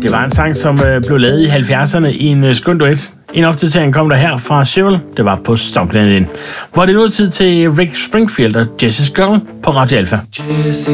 Det var en sang, som blev lavet i 70'erne i en skøn duet. En opdatering kom der her fra Cyril. Det var på SoundCloud. Hvor det nu er tid til Rick Springfield og Jessie's Girl på Radio Alpha.